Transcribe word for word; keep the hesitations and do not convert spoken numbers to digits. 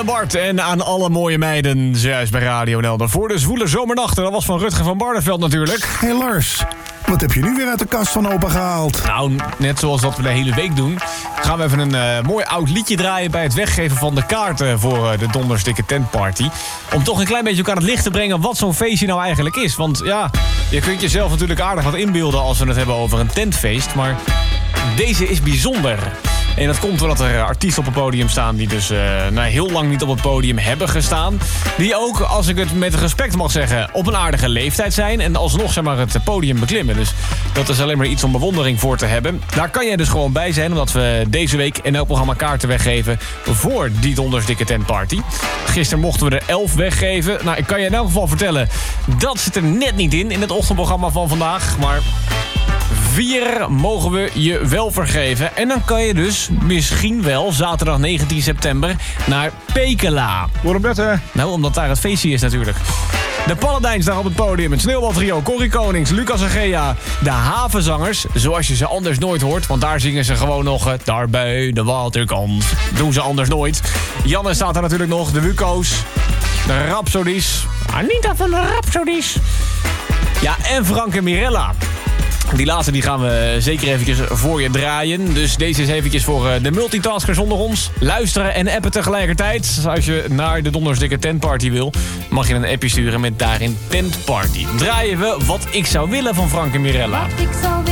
en Bart en aan alle mooie meiden, zojuist bij Radio Nelder. Voor de zwoele zomernachten, dat was van Rutger van Barneveld natuurlijk. Hé hey Lars, wat heb je nu weer uit de kast van opa gehaald? Nou, net zoals dat we de hele week doen, gaan we even een uh, mooi oud liedje draaien bij het weggeven van de kaarten voor uh, de Dondersdikke Tentparty. Om toch een klein beetje ook aan het licht te brengen wat zo'n feestje nou eigenlijk is. Want ja, je kunt jezelf natuurlijk aardig wat inbeelden als we het hebben over een tentfeest, maar deze is bijzonder. En dat komt doordat er artiesten op het podium staan die dus uh, nou, heel lang niet op het podium hebben gestaan. Die ook, als ik het met respect mag zeggen, op een aardige leeftijd zijn. En alsnog zeg maar, het podium beklimmen. Dus dat is alleen maar iets om bewondering voor te hebben. Daar kan jij dus gewoon bij zijn, omdat we deze week in elk programma kaarten weggeven voor die Dondersdikke Tentparty. Gisteren mochten we er elf weggeven. Nou, ik kan je in elk geval vertellen, dat zit er net niet in, in het ochtendprogramma van vandaag. Maar vier mogen we je wel vergeven. En dan kan je dus misschien wel zaterdag negentien september naar Pekela. Waarom dat, hè? Nou, omdat daar het feestje is natuurlijk. De Paladijns daar op het podium. Het Sneeuwbaltrio, Corrie Konings, Lucas en Gea. De Havenzangers, zoals je ze anders nooit hoort. Want daar zingen ze gewoon nog het daar bij de waterkant. Doen ze anders nooit. Janne staat daar natuurlijk nog. De Wuko's. De Rhapsodies. Anita van de Rhapsodies. Ja, en Frank en Mirella. Die laatste die gaan we zeker eventjes voor je draaien. Dus deze is eventjes voor de multitaskers onder ons. Luisteren en appen tegelijkertijd. Als je naar de Dondersdikke Tentparty wil, mag je een appje sturen met daarin Tentparty. Draaien we Wat ik zou willen van Frank en Mirella. Wat ik zou willen.